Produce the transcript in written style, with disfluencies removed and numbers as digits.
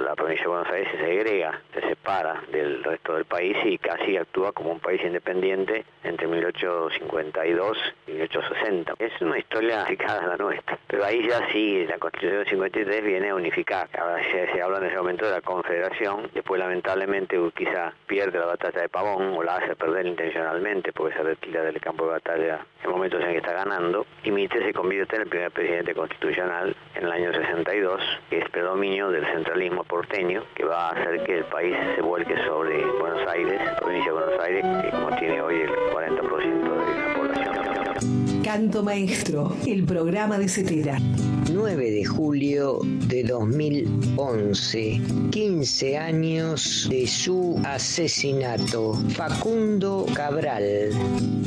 la provincia de Buenos Aires se segrega, se separa del resto del país y casi actúa como un país independiente entre 1852 y 1860. Es una historia aplicada a la nuestra, pero ahí ya sí, la Constitución del 53 viene a unificar. Ahora se habla en ese momento de la Confederación, después lamentablemente quizá pierde la batalla de Pavón o la hace perder intencionalmente porque se retira del campo de batalla en momentos en que está ganando, y Mitre se convierte en el primer presidente constitucional en el año 62, que es predominio del centralismo porteño, que va a hacer que el país se vuelque sobre Buenos Aires, provincia de Buenos Aires, que como tiene hoy el 40% de la población. Canto Maestro, el programa de Cetera. 9 de julio de 2011, 15 años de su asesinato. Facundo Cabral.